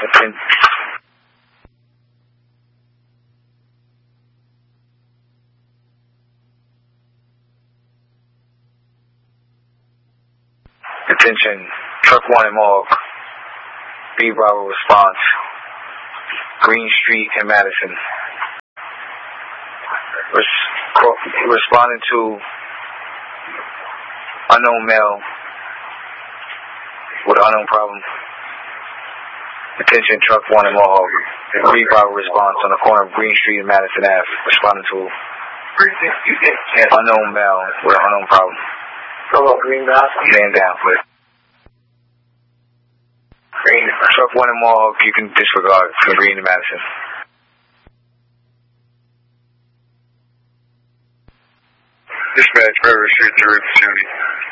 Attention, truck 1 in Mohawk. B Bravo response. Green Street in Madison. Responding to unknown male with unknown problem. Attention, truck 1 in Mohawk. B Bravo response on the corner of Green Street and Madison Ave. Responding to unknown male with an unknown problem. Hello, Green Dot. Man down, please. Green. Truck 1 in Mohawk, you can disregard for Green and Madison. Dispatch, River Street, 3 opportunity.